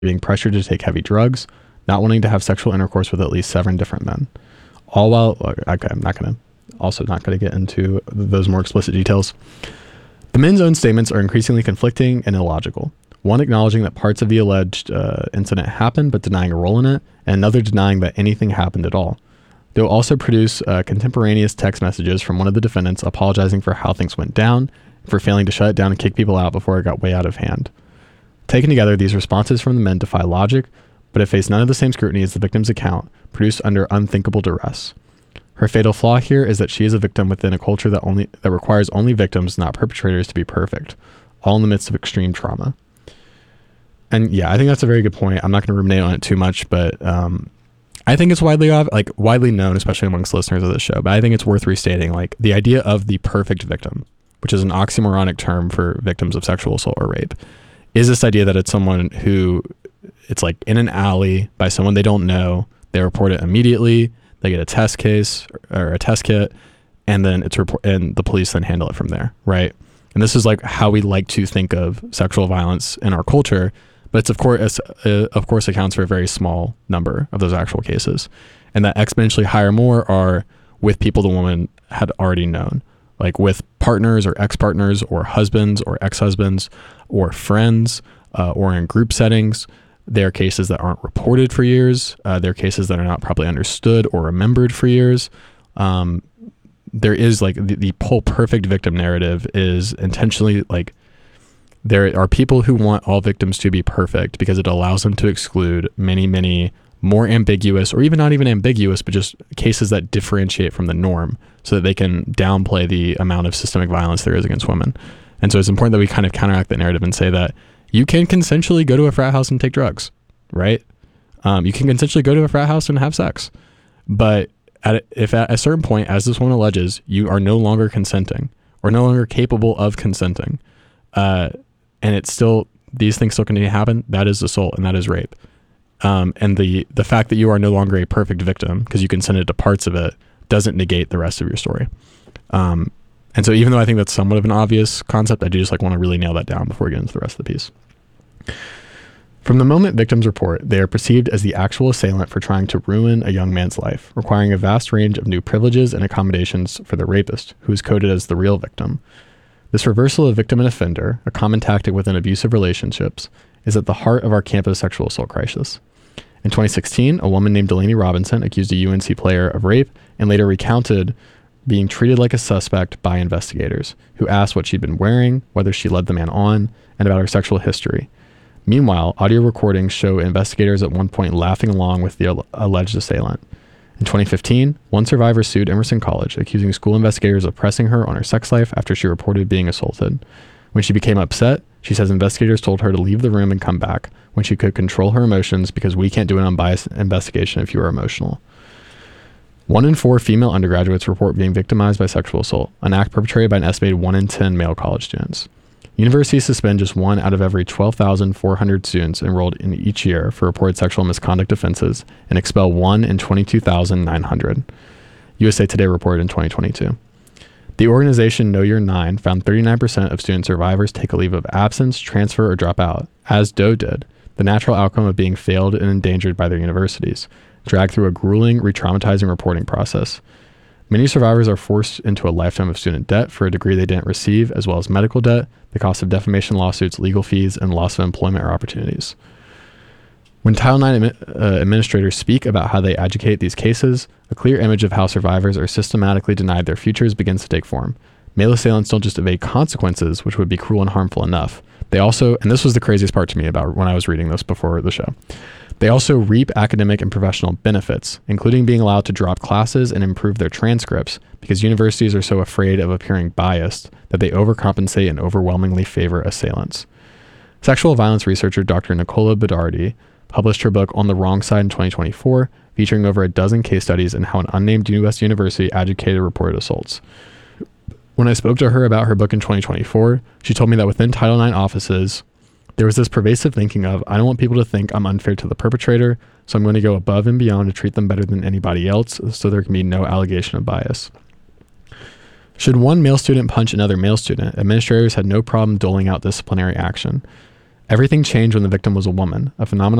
being pressured to take heavy drugs, not wanting to have sexual intercourse with at least 7 different men. All while, okay, I'm not going to get into those more explicit details. The men's own statements are increasingly conflicting and illogical. One acknowledging that parts of the alleged incident happened, but denying a role in it, and another denying that anything happened at all. They'll also produce contemporaneous text messages from one of the defendants apologizing for how things went down, for failing to shut it down and kick people out before it got way out of hand. Taken together, these responses from the men defy logic, but it face none of the same scrutiny as the victim's account, produced under unthinkable duress. Her fatal flaw here is that she is a victim within a culture that requires only victims, not perpetrators, to be perfect, all in the midst of extreme trauma. And yeah, I think that's a very good point. I'm not going to ruminate on it too much, but I think it's widely known, especially amongst listeners of this show, but I think it's worth restating, like, the idea of the perfect victim, which is an oxymoronic term for victims of sexual assault or rape, is this idea that it's someone who, it's like in an alley by someone they don't know, they report it immediately, they get a test case or a test kit, and then and the police then handle it from there, right? And this is like how we like to think of sexual violence in our culture, but it's of course accounts for a very small number of those actual cases, and that exponentially higher more are with people the woman had already known, like with partners or ex-partners or husbands or ex-husbands or friends or in group settings. There are cases that aren't reported for years. There are cases that are not properly understood or remembered for years. There is like the whole perfect victim narrative is intentionally like, there are people who want all victims to be perfect because it allows them to exclude many, many more ambiguous, or even not even ambiguous, but just cases that differentiate from the norm so that they can downplay the amount of systemic violence there is against women. And so it's important that we kind of counteract that narrative and say that you can consensually go to a frat house and take drugs, right? You can consensually go to a frat house and have sex. But if at a certain point, as this woman alleges, you are no longer consenting or no longer capable of consenting, and it's still, these things still continue to happen, that is assault and that is rape. And the fact that you are no longer a perfect victim because you consented to parts of it doesn't negate the rest of your story. And so even though I think that's somewhat of an obvious concept, I do just want to really nail that down before we get into the rest of the piece. From the moment victims report, they are perceived as the actual assailant for trying to ruin a young man's life, requiring a vast range of new privileges and accommodations for the rapist, who is coded as the real victim. This reversal of victim and offender, a common tactic within abusive relationships, is at the heart of our campus sexual assault crisis. In 2016, a woman named Delaney Robinson accused a UNC player of rape and later recounted being treated like a suspect by investigators, who asked what she'd been wearing, whether she led the man on, and about her sexual history. Meanwhile, audio recordings show investigators at one point laughing along with the alleged assailant. In 2015, one survivor sued Emerson College, accusing school investigators of pressing her on her sex life after she reported being assaulted. When she became upset, she says investigators told her to leave the room and come back when she could control her emotions because we can't do an unbiased investigation if you are emotional. 1 in 4 female undergraduates report being victimized by sexual assault, an act perpetrated by an estimated 1 in 10 male college students. Universities suspend just 1 out of every 12,400 students enrolled in each year for reported sexual misconduct offenses and expel 1 in 22,900. USA Today reported in 2022. The organization Know Your 9 found 39% of student survivors take a leave of absence, transfer, or drop out, as Doe did, the natural outcome of being failed and endangered by their universities, dragged through a grueling, re-traumatizing reporting process. Many survivors are forced into a lifetime of student debt for a degree they didn't receive, as well as medical debt, the cost of defamation lawsuits, legal fees, and loss of employment or opportunities. When Title IX administrators speak about how they adjudicate these cases, a clear image of how survivors are systematically denied their futures begins to take form. Male assailants don't just evade consequences, which would be cruel and harmful enough. They also, and this was the craziest part to me about when I was reading this before the show, they also reap academic and professional benefits, including being allowed to drop classes and improve their transcripts because universities are so afraid of appearing biased that they overcompensate and overwhelmingly favor assailants. Sexual violence researcher Dr. Nicola Bedardi published her book On the Wrong Side in 2024, featuring over a dozen case studies in how an unnamed U.S. university adjudicated reported assaults. When I spoke to her about her book in 2024, she told me that within Title IX offices, there was this pervasive thinking of, I don't want people to think I'm unfair to the perpetrator, so I'm going to go above and beyond to treat them better than anybody else so there can be no allegation of bias. Should one male student punch another male student, administrators had no problem doling out disciplinary action. Everything changed when the victim was a woman, a phenomenon